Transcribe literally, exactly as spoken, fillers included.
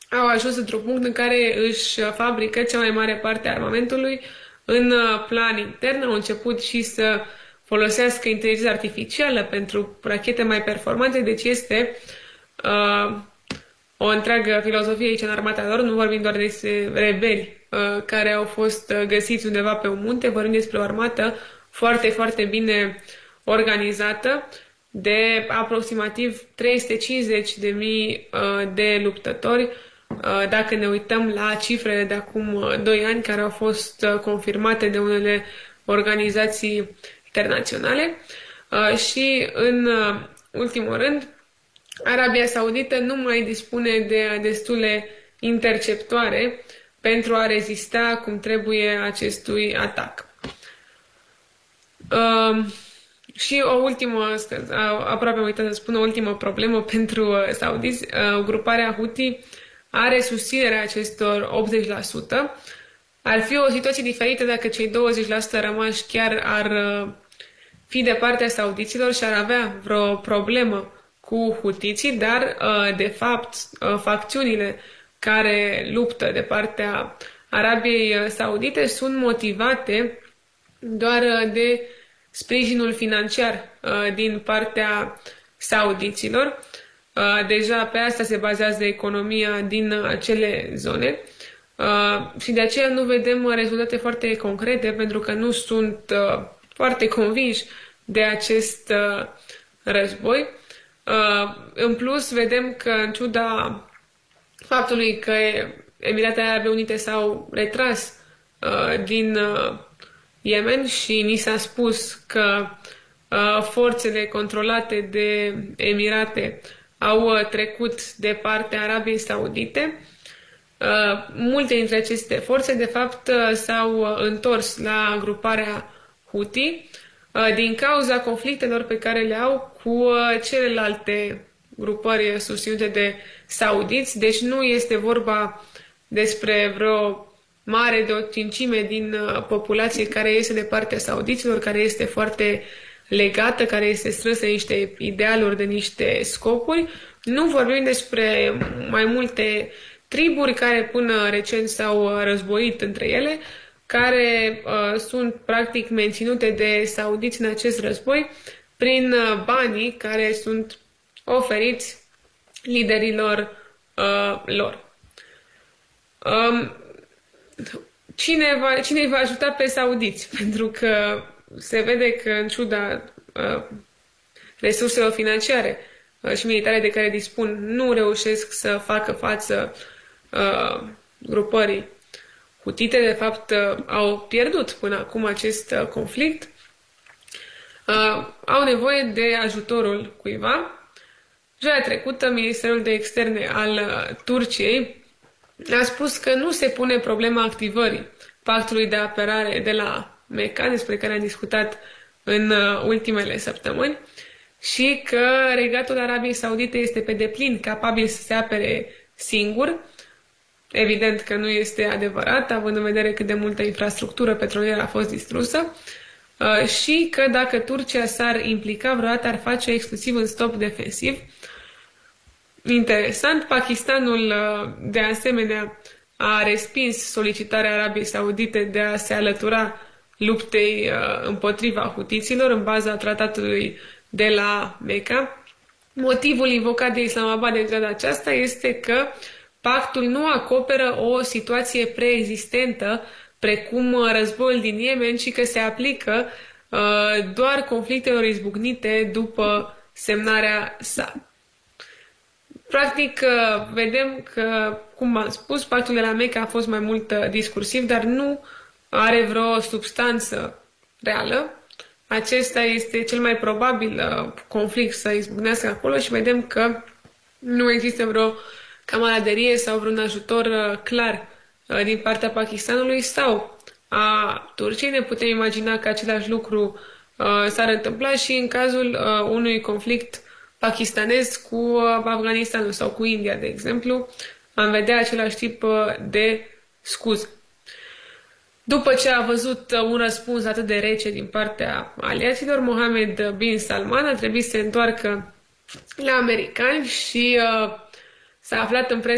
au ajuns într-un punct în care își fabrică cea mai mare parte a armamentului în plan intern. Au început și să folosească inteligența artificială pentru rachete mai performante, deci este uh, o întreagă filozofie aici în armata lor. Nu vorbim doar despre rebeli uh, care au fost găsiți undeva pe un munte, vorbim despre o armată foarte, foarte bine organizată de aproximativ trei sute cincizeci de mii de luptători, dacă ne uităm la cifrele de acum doi ani care au fost confirmate de unele organizații internaționale. Și în ultimul rând, Arabia Saudită nu mai dispune de destule interceptoare pentru a rezista cum trebuie acestui atac. Și o ultimă, aproape am uitat să spun, o ultimă problemă pentru saudiți. Gruparea Houthi are susținerea acestor optzeci la sută. Ar fi o situație diferită dacă cei douăzeci la sută rămași chiar ar fi de partea saudiților și ar avea vreo problemă cu hutiții, dar de fapt facțiunile care luptă de partea Arabiei Saudite sunt motivate doar de sprijinul financiar uh, din partea saudiților. Uh, deja pe asta se bazează economia din acele zone uh, și de aceea nu vedem rezultate foarte concrete, pentru că nu sunt uh, foarte convinși de acest uh, război. Uh, în plus, vedem că în ciuda faptului că Emiratele Arabe Unite s-au retras uh, din uh, Yemen și ni s-a spus că uh, forțele controlate de Emirate au uh, trecut de partea Arabiei Saudite. Uh, multe dintre aceste forțe, de fapt, uh, s-au uh, întors la gruparea Houthi uh, din cauza conflictelor pe care le au cu uh, celelalte grupări susținute de saudiți. Deci nu este vorba despre vreo mare de o cincime din uh, populație care este de partea saudiților, care este foarte legată, care este strânsă de niște idealuri, de niște scopuri. Nu vorbim despre mai multe triburi care până recent s-au războit între ele, care uh, sunt practic menținute de saudiți în acest război prin uh, banii care sunt oferiți liderilor uh, lor. Um, Cine va, cine îi va ajuta pe saudiți? Pentru că se vede că, în ciuda uh, resurselor financiare uh, și militare de care dispun, nu reușesc să facă față uh, grupării hutite. De fapt, uh, au pierdut până acum acest uh, conflict. Uh, au nevoie de ajutorul cuiva. Joia trecută, Ministerul de Externe al uh, Turciei a spus că nu se pune problema activării pactului de apărare de la Mecca, despre care am discutat în ultimele săptămâni, și că Regatul Arabiei Saudite este pe deplin capabil să se apere singur. Evident că nu este adevărat, având în vedere cât de multă infrastructură petrolieră a fost distrusă, și că dacă Turcia s-ar implica vreodată, ar face exclusiv în stop defensiv. Interesant, Pakistanul de asemenea a respins solicitarea Arabiei Saudite de a se alătura luptei împotriva hutiților în baza tratatului de la Mecca. Motivul invocat de Islamabad de data aceasta este că pactul nu acoperă o situație preexistentă precum războiul din Yemen, ci că se aplică doar conflictelor izbucnite după semnarea sa. Practic, vedem că, cum am spus, pactul de la Mecca a fost mai mult discursiv, dar nu are vreo substanță reală. Acesta este cel mai probabil conflict să izbucnească acolo și vedem că nu există vreo camaraderie sau vreun ajutor clar din partea Pakistanului sau a Turciei. Ne putem imagina că același lucru s-ar întâmpla și în cazul unui conflict pakistanez cu Afganistanul sau cu India, de exemplu, am vedea același tip de scuze. După ce a văzut un răspuns atât de rece din partea aliaților, Mohammed bin Salman a trebuit să se întoarcă la americani și uh, s-a aflat în presă